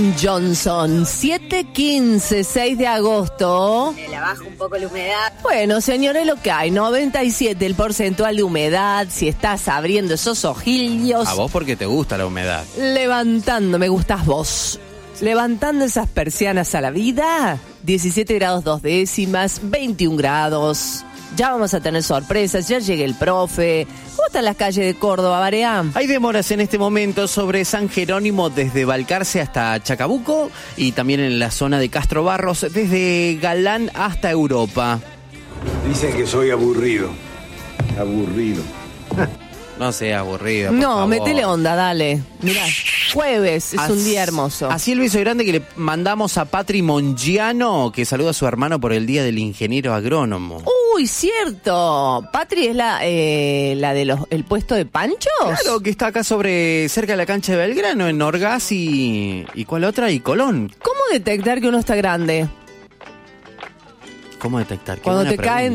Johnson, 7:15, 6 de agosto. Me la baja un poco la humedad. Bueno, señores, lo que hay, 97 el porcentual de humedad, si estás abriendo esos ojillos. A vos porque te gusta la humedad. Levantando, me gustas vos. Levantando esas persianas a la vida, 17 grados 2 décimas, 21 grados. Ya vamos a tener sorpresas, ya llega el profe. ¿Cómo están las calles de Córdoba, Barea? Hay demoras en este momento sobre San Jerónimo desde Balcarce hasta Chacabuco y también en la zona de Castro Barros desde Galán hasta Europa. Dicen que soy aburrido. Aburrido. No sea aburrido, por No, favor. metele onda, dale. Mirá, jueves, es un día hermoso. Así el beso grande que le mandamos a Patri Mongiano, que saluda a su hermano por el Día del Ingeniero Agrónomo. Uy, cierto. Patri es la de el puesto de panchos. Claro, que está acá cerca de la cancha de Belgrano, en Orgaz y ¿cuál otra? Y Colón. ¿Cómo detectar que uno está grande? ¿Cómo detectar? Qué Cuando buena te caen